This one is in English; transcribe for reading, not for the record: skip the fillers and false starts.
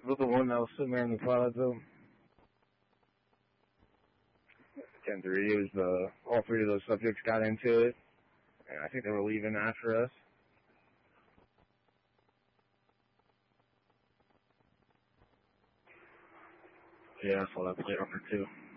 Was the one that was sitting there in the twilight zone? 10-3. It was all three of those subjects got into it, and I think they were leaving after us. Yeah, I saw that plate on there too.